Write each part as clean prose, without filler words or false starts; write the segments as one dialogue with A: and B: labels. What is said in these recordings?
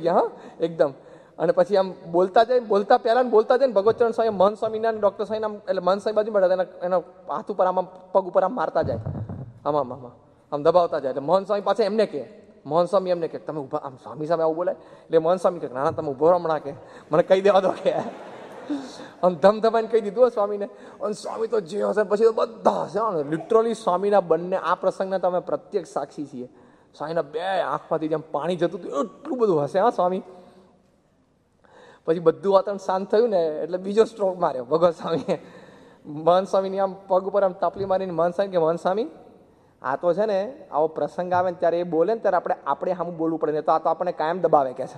A: થઈ ગયા, હા એકદમ. અને પછી આમ બોલતા જાય, બોલતા પહેલા બોલતા જાય ને ભગવતચરણ સ્વામી મહંત સ્વામીના ડૉક્ટર સ્વામી આમ, એટલે મહંત સ્વામી બાજુ બેઠા એના હાથ ઉપર આમ પગ ઉપર આમ મારતા જાય, આમ આમ દબાવતા જાય. એટલે મહંત સ્વામી પાછા એમને કે, મહંત સ્વામી એમને કે તમે ઉભા, આમ સ્વામી સામે આવું બોલાય એટલે મહંત સ્વામી કે ના ના તમે ઉભો રહો હમણાં, કે મને કહી દેવા દો, કે આમ ધમધમાઈને કહી દીધું સ્વામીને. અને સ્વામી તો જે હશે પછી તો બધા હશે લિટરલી. સ્વામીના બંને આ પ્રસંગના તમે પ્રત્યક્ષ સાક્ષી છીએ. સ્વામીના બે આંખમાંથી જેમ પાણી જતું હતું એટલું બધું હશે, હા સ્વામી. પછી બધું વાતાવરણ શાંત થયું ને એટલે બીજો સ્ટ્રોક માર્યો ભગવત સ્વામીએ. મહંત સ્વામીની આમ પગ ઉપર આમ તાપલી મારીને મહંત સ્વામી કે મહંત સ્વામી આ તો છે ને આવો પ્રસંગ આવે ને ત્યારે એ બોલે ને ત્યારે આપણે સામું બોલવું પડે ને, તો આ તો આપણને કાયમ દબાવે કે છે.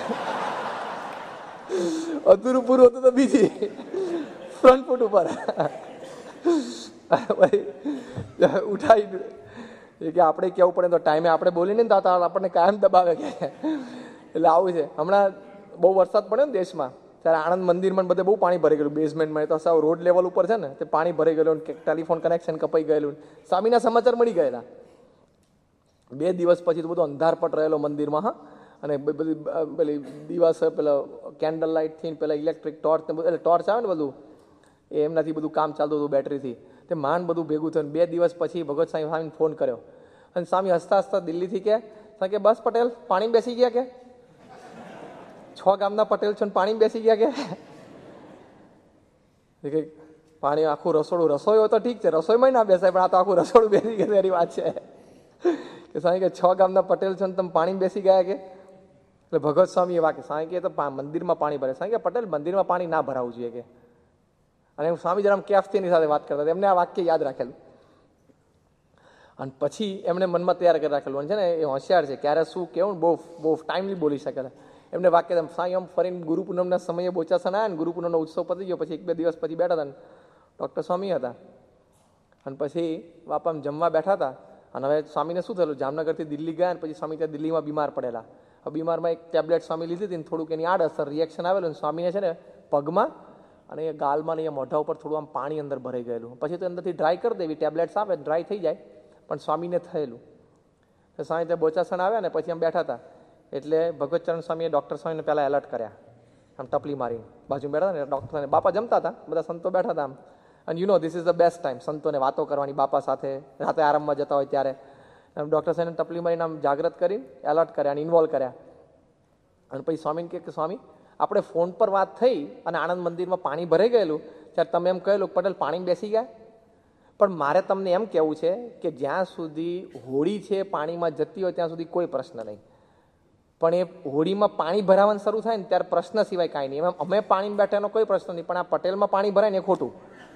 A: અધૂરું પૂરું હતું તો બીજી ફ્રન્ટ ફૂટ ઉપર ઉઠાવી કે આપણે કેવું પડે તો ટાઈમે આપણે બોલીને તો આપણને કાયમ દબાવે કે. એટલે આવું છે. હમણાં બહુ વરસાદ પડ્યો ને દેશમાં, ત્યારે આણંદ મંદિરમાં બધે બહુ પાણી ભરાઈ ગયેલું, બેઝમેન્ટમાં. તો સાવ રોડ લેવલ ઉપર છે ને તે પાણી ભરાઈ ગયેલું, ટેલિફોન કનેક્શન કપાઈ ગયેલું. સ્વામીના સમાચાર મળી ગયેલા. 2 દિવસ પછી તો બધો અંધારપટ રહેલો મંદિરમાં, હા. અને બધી પેલી દિવસ પેલા કેન્ડલ લાઇટથી પેલા ઇલેક્ટ્રિક ટોર્ચ, એટલે ટોર્ચ આવે ને બધું એમનાથી બધું કામ ચાલતું હતું, બેટરીથી. તે માંડ બધું ભેગું થયું. 2 દિવસ પછી ભગવત સ્વામીને ફોન કર્યો અને સ્વામી હસતા હસતા દિલ્હીથી કે બસ પટેલ પાણી બેસી ગયા, કે 6 ગામના પટેલ છો ને પાણી બેસી ગયા, કે પાણી આખું રસોડું, રસોઈ હોય તો ઠીક છે, રસોઈમાં ના બેસાય, પણ આ તો આખું રસોડું બેસી ગયા એની વાત છે. કે સ્વામી કે 6 ગામના પટેલ છો ને તમે પાણી બેસી ગયા, કે. એટલે ભગવત સ્વામી એ વાક્ય સ્વામી કે તો મંદિરમાં પાણી ભરે. સ્વામી કે પટેલ મંદિરમાં પાણી ના ભરાવું જોઈએ, કે. અને સ્વામી જરા કેફથી એની સાથે વાત કરતા હતા, એમને આ વાક્ય યાદ રાખેલું. અને પછી એમણે મનમાં તૈયાર કરી રાખેલું. અને છે ને એ હોશિયાર છે, ક્યારે શું કેવું બહુ ટાઈમલી બોલી શકે છે. એમને વાક્ય સ્વામી આમ ફરીને ગુરુ પૂનમના સમયે બોચાસણ આવ્યા ને, ગુરુ પૂનમનો ઉત્સવ પતી ગયો પછી 1-2 દિવસ પછી બેઠા હતા ને ડૉક્ટર સ્વામી હતા. અને પછી બાપા જમવા બેઠા હતા. અને હવે સ્વામીને શું થયેલું, જામનગરથી દિલ્હી ગયા ને પછી સ્વામી ત્યાં દિલ્હીમાં બીમાર પડેલા. હવે બીમારમાં એક ટેબ્લેટ સ્વામી લીધી હતી ને થોડુંક એની આડઅસર રિએક્શન આવેલું. સ્વામીને છે ને પગમાં અને એ ગાલમાં ને એ મોઢા ઉપર થોડું આમ પાણી અંદર ભરાઈ ગયેલું. પછી તો અંદરથી ડ્રાય કરી દેવી, ટેબ્લેટ્સ આવે ડ્રાય થઈ જાય, પણ સ્વામીને થયેલું. સ્વામી ત્યાં બોચાસણ આવ્યા ને પછી આમ બેઠા હતા એટલે ભગવતચરણ સ્વામીએ ડૉક્ટર સ્વામીને પહેલાં એલર્ટ કર્યા, આમ ટપલી મારી બાજુ બેઠા ને ડૉક્ટર સ્વામી. બાપા જમતા હતા, બધા સંતો બેઠા હતા આમ. અને you know this is the best time સંતોને વાતો કરવાની બાપા સાથે, રાતે આરામમાં જતા હોય ત્યારે. ડૉક્ટર સાહેબને ટપલી મારીને આમ જાગૃત કરી એલર્ટ કર્યા અને ઇન્વોલ્વ કર્યા. અને પછી સ્વામીને કે સ્વામી આપણે ફોન પર વાત થઈ અને આણંદ મંદિરમાં પાણી ભરાઈ ગયેલું ત્યારે તમે એમ કહેલું પટેલ પાણી બેસી ગયા, પણ મારે તમને એમ કહેવું છે કે જ્યાં સુધી હોળી છે પાણીમાં જતી હોય ત્યાં સુધી કોઈ પ્રશ્ન નહીં, પણ એ હોળીમાં પાણી ભરાવાનું શરૂ થાય ને ત્યારે પ્રશ્ન સિવાય કાંઈ નહીં. એમ અમે પાણીમાં બેઠા એનો કોઈ પ્રશ્ન નહીં, પણ આ પટેલમાં પાણી ભરાય ને એ ખોટું.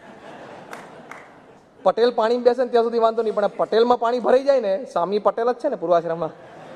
A: પટેલ પાણી બેસે ને ત્યાં સુધી વાંધો નહીં, પણ આ પટેલમાં પાણી ભરાઈ જાય ને, સ્વામી પટેલ જ છે ને પૂર્વાશ્રમમાં,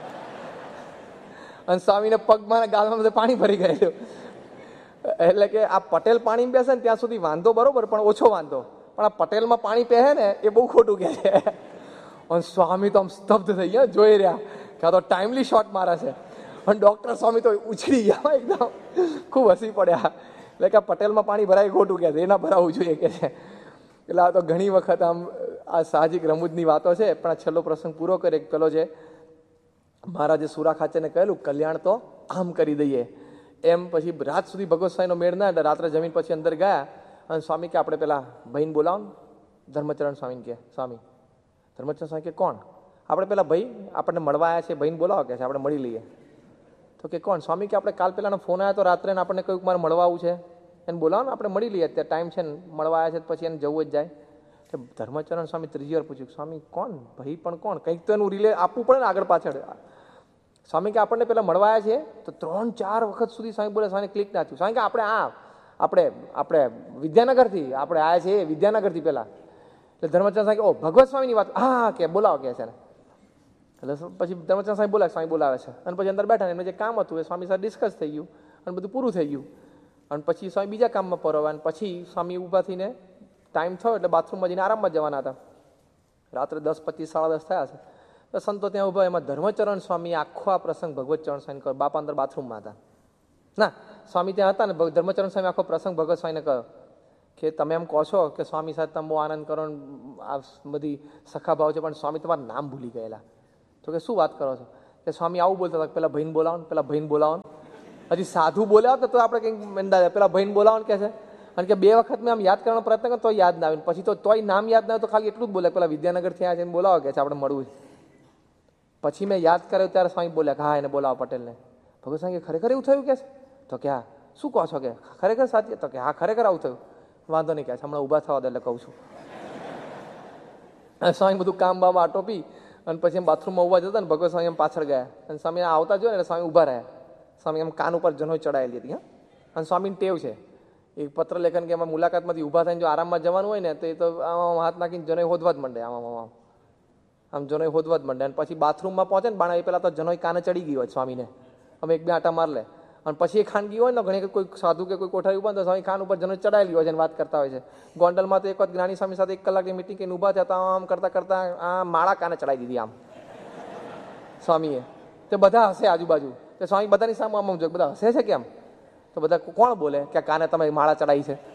A: અને સ્વામીને પગમાં ગાલમાં બધે પાણી ભરી ગયેલું. એટલે કે આ પટેલ પાણી બેસે ને ત્યાં સુધી વાંધો બરોબર, પણ ઓછો વાંધો. પણ આ પટેલમાં પાણી પહેરે ને એ બહુ ખોટું કહે છે. અને સ્વામી તો આમ સ્તબ્ધ થઈ ગયા, જોઈ રહ્યા કે આ તો ટાઈમલી શોટ મારે છે. અને ડૉક્ટર સ્વામી તો ઉછળી ગયા એકદમ, ખૂબ હસી પડ્યા. એટલે કે પટેલમાં પાણી ભરાય ખોટું કહે છે, એ ના ભરાવવું જોઈએ કે છે. એટલે આ તો ઘણી વખત આમ આ સાહજિક રમૂજની વાતો છે. પણ આ છેલ્લો પ્રસંગ પૂરો કરે. પેલો છે મહારાજે સુરા ખાચરને કહેલું કલ્યાણ તો આમ કરી દઈએ એમ. પછી રાત સુધી ભગવત સ્વામીનો મેળ ના, એટલે રાત્રે જમીન પછી અંદર ગયા. અને સ્વામી કે આપણે પેલા ભાઈને બોલાવો ને, ધર્મચરણ સ્વામીને કે સ્વામી. ધર્મચરણ સ્વામી કે કોણ? આપણે પેલા ભાઈ આપણને મળવા આવ્યા છે, ભાઈને બોલાવો કે છે, આપણે મળી લઈએ. તો કે કોણ? સ્વામી કે આપણે કાલ પેલાનો ફોન આવ્યો તો રાત્રે આપણને કહ્યું મારે મળવા આવું છે, એને બોલાવો ને, આપણે મળી લઈએ, અત્યારે ટાઈમ છે ને, મળવા આવ્યા છે પછી એને જવું જ જાય. તો ધર્મચરણ સ્વામી ત્રીજી વાર પૂછ્યું સ્વામી કોણ ભાઈ, પણ કોણ? કંઈક તો એનું રિલે આપવું પડે ને આગળ પાછળ. સ્વામી કે આપણને પેલા મળવા આવ્યા છે. તો 3-4 વખત સુધી સ્વામી બોલે, સ્વામી ક્લિક ના થયું. સ્વામી કે આપણે વિદ્યાનગરથી આપણે આવ્યા છીએ, વિદ્યાનગરથી પેલા. એટલે ધર્મચંદ સ્વામી કે ઓ ભગવત સ્વામીની વાત, હા કે બોલાવો કે છે ને. એટલે પછી ધર્મચંદ સ્વામી બોલાવે, સ્વામી બોલાવે છે. અને પછી અંદર બેઠા એમને જે કામ હતું એ સ્વામી સાથે ડિસ્કસ થઈ ગયું અને બધું પૂરું થઈ ગયું. અને પછી સ્વામી બીજા કામમાં પરોવ્યા. અને પછી સ્વામી ઊભા થઈને ટાઈમ થયો એટલે બાથરૂમમાં જઈને આરામમાં જવાના હતા. રાત્રે 10:25, 10:30 થયા છે. તો સંતો ત્યાં ઊભા. એમાં ધર્મચરણ સ્વામી આખો આ પ્રસંગ ભગવતચરણ સ્વામી કહ્યો. બાપા અંદર બાથરૂમમાં હતા, ના સ્વામી ત્યાં હતા ને. ધર્મચરણ સ્વામી આખો પ્રસંગ ભગવત સ્વામીને કહ્યો કે તમે એમ કહો છો કે સ્વામી સાથે તમે બહુ આનંદ કરો, આ બધી સખાભાવ છે, પણ સ્વામી તમારું નામ ભૂલી ગયેલા. તો કે શું વાત કરો છો? કે સ્વામી આવું બોલતા હતા, પેલા ભાઈને બોલાવો ને, પેલા ભાઈને બોલાવો ને. હજી સાધુ બોલ્યા હોત તો આપણે કંઈક મંદા, પેલા ભાઈને બોલાવો ને કે છે. કારણ કે 2 વખત મેં આમ યાદ કરવાનો પ્રયત્ન કર્યો તો યાદ ના આવે, પછી તો તોય નામ યાદ ના આવે તો ખાલી એટલું જ બોલે, પેલા વિદ્યાનગરથી આવ્યા છે એને બોલાવો કે છે, આપણે મળવું. પછી મેં યાદ કર્યો ત્યારે સ્વામી બોલ્યા કે હા એને બોલાવો પટેલને. ભગત સ્વામી ખરેખર એવું થયું કે છે? તો કે હા. શું કહો છો કે ખરેખર સાચી? તો કે હા ખરેખર આવું થયું. વાંધો નહીં કે હમણાં ઊભા થવા દે એટલે કહું છું. સ્વામી બધું કામ બામ આટોપી અને પછી એમ બાથરૂમમાં ઉભા જતા ને ભગવત સ્વામી એમ પાછળ ગયા અને સ્વામી આવતા જોયો ને સ્વામી ઊભા રહ્યા. સ્વામી એમ કાન ઉપર જનોઈ ચડાયેલી હતી. હા, અને સ્વામીની ટેવ છે એક પત્ર લેખન કે એમાં મુલાકાતમાંથી ઊભા થઈને જો આરામમાં જવાનું હોય ને તો એ તો આમ હાથ નાખીને જનોઈ હોદવા જ માંડે, આમ જનોઈ હોદવા જ માંડે. અને પછી બાથરૂમમાં પહોંચે ને બાણા એ પેલા તો જનોઈ કાને ચડી ગઈ હોય સ્વામીને, અમે 1-2 આટા માર લે. અને પછી એ ખાનગી હોય ને ઘણી કોઈ સાધુ કે કોઈ કોઠારી ઉભા તો સ્વામી ખાન ઉપર જનોઈ ચડાયેલી હોય છે વાત કરતા હોય છે. ગોંડલમાં તો એક વખત જ્ઞાની સ્વામી સાથે 1 કલાકની મિટિંગ કરીને ઊભા થયા, આમ કરતા કરતા આ માળા કાને ચડાવી દીધી આમ સ્વામીએ. તે બધા હશે આજુબાજુ, તો સ્વામી બધાની સામે આમ જોયું, બધા હસે છે કેમ? તો બધા કોણ બોલે કે કાને તમે માળા ચડાવી છે?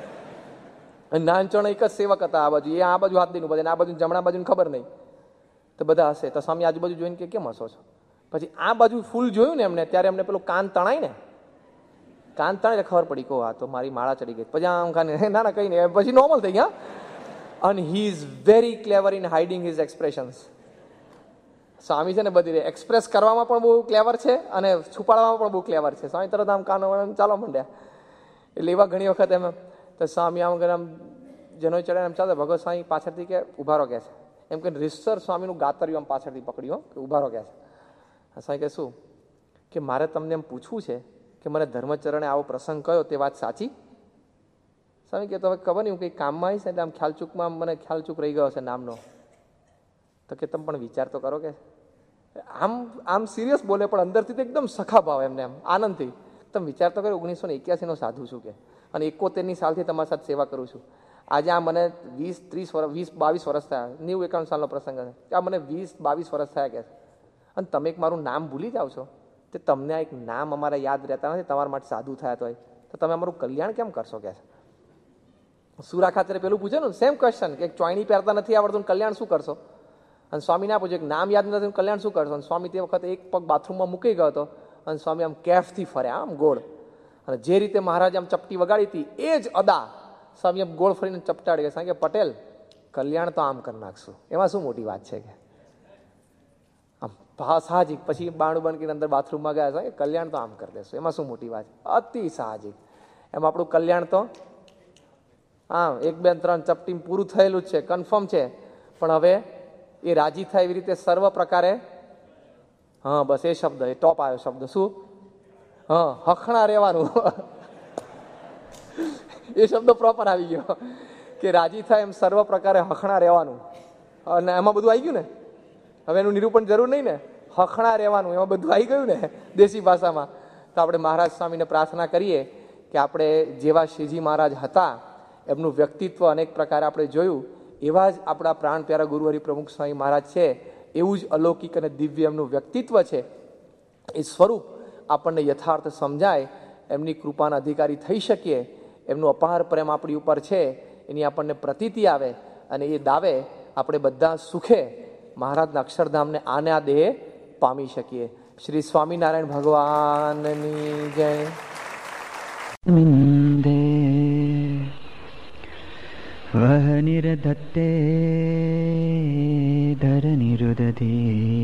A: અને નાનચણ એક જ સેવક હતા આ બાજુ, એ આ બાજુ હાથ દઈને ઉભા છે, આ બાજુ જમણા બાજુને ખબર નહીં. તો બધા હશે. તો સ્વામી આજુબાજુ જોઈને કે કેમ હસો છો? પછી આ બાજુ ફૂલ જોયું ને એમને, ત્યારે એમને પેલું કાન તણાય ને, કાન તણાય ખબર પડી કહો આ તો મારી માળા ચડી ગઈ. પછી આમ ખાને ના ના કઈ નહીં, પછી નોર્મલ થઈ ગયા. અને he is very clever in hiding his expressions. સ્વામી છે ને બધી એક્સપ્રેસ કરવામાં પણ બહુ ક્લેવર છે અને છુપાડવામાં પણ બહુ ક્લેવર છે. સ્વામી તરત આમ કાન ચાલવા માંડ્યા. એટલે એવા ઘણી વખત એમ તો સ્વામી આમ આમ જનોઈ ચડે એમ ચાલે, ભગવત સ્વામી પાછળથી કે ઉભારો કે છે, એમ કે રીસર સ્વામીનું ગાતર્યું આમ પાછળથી પકડ્યું કે ઉભારો કે છે. સ્વામી કે શું? કે મારે તમને એમ પૂછવું છે કે મને ધર્મચરણે આવો પ્રસંગ કયો તે વાત સાચી? સ્વામી કે તો હવે ખબર નહીં હું કંઈ કામમાં આવીશ એટલે આમ ખ્યાલચૂકમાં મને ખ્યાલચૂક રહી ગયો છે નામનો. તો કે તમે પણ વિચાર તો કરો કે આમ સિરિયસ બોલે પણ અંદરથી તો એકદમ સખા ભાવ એમને એમ આનંદથી. તમે વિચાર તો કરો 1981 સાધુ છું કે, અને 71 સાલથી તમારી સાથે સેવા કરું છું. આજે આ મને 20-22 વર્ષ થયા, 91 સાલનો પ્રસંગ છે. આ મને 20-22 વર્ષ થયા કે, અને તમે એક મારું નામ ભૂલી જાઓ છો. તે તમને આ એક નામ અમારા યાદ રહેતા નથી, તમારા માટે સાધુ થયા તો તો તમે અમારું કલ્યાણ કેમ કરશો કે? સુરા ખાતરે પેલું પૂછે ને સેમ ક્વેશ્ચન કે ચોયણી પહેરતા નથી આવડતું કલ્યાણ શું કરશો? અને સ્વામીને આ પૂછ્યું કે નામ યાદ નથી કલ્યાણ શું કરશો? અને સ્વામી તે વખતે એક પગ બાથરૂમમાં મૂકી ગયો હતો અને સ્વામી આમ કેફથી ફર્યા આમ ગોળ, અને જે રીતે મહારાજ આમ ચપટી વગાડી હતી એ જ અદા સ્વામી આમ ગોળ ફરીને ચપટાડી ગયા. કે પટેલ કલ્યાણ તો આમ કરી નાખશું, એમાં શું મોટી વાત છે કે? આમ સાહજિક. પછી બાણું બંધ કરીને અંદર બાથરૂમમાં ગયા છે, કલ્યાણ તો આમ કરી દેશું, એમાં શું મોટી વાત? અતિ સાહજિક. એમ આપણું કલ્યાણ તો હા 1 2 3 ચપટી પૂરું થયેલું જ છે, કન્ફર્મ છે. પણ હવે એ રાજી થાય એવી રીતે સર્વ પ્રકારે, હા બસ એ શબ્દ, એ ટોપ આવ્યો શબ્દ. શું? હા, હખણા રહેવાનું. એ શબ્દ પ્રોપર આવી ગયો કે રાજી થાય એમ સર્વ પ્રકારે હખણા રહેવાનું. અને એમાં બધું આવી ગયું ને, હવે એનું નિરૂપણ જરૂર નહીં ને, હખણા રહેવાનું એમાં બધું આવી ગયું ને દેશી ભાષામાં. તો આપણે મહારાજ સ્વામીને પ્રાર્થના કરીએ કે આપણે જેવા શ્રીજી મહારાજ હતા એમનું વ્યક્તિત્વ અનેક પ્રકારે આપણે જોયું, એવા જ આપણા પ્રાણ પ્યારા ગુરુ હરિપ્રમુખ સ્વામી મહારાજ છે, એવું જ અલૌકિક અને દિવ્ય એમનું વ્યક્તિત્વ છે. એ સ્વરૂપ આપણને યથાર્થ સમજાય, એમની કૃપાના અધિકારી થઈ શકીએ, એમનું અપાર પ્રેમ આપણી ઉપર છે એની આપણને પ્રતીતિ આવે, અને એ દાવે આપણે બધા સુખે મહારાજના અક્ષરધામને આને આ દેહ પામી શકીએ. શ્રી સ્વામિનારાયણ ભગવાનની જય.
B: વહ નિરધત્તે ધર નિરુદધે